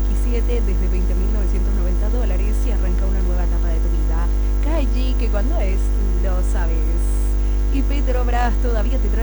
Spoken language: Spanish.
X7 desde $20.990 y arranca una nueva etapa de tu vida. Kaiji, que cuando es, lo sabes. Y Petrobras todavía te trae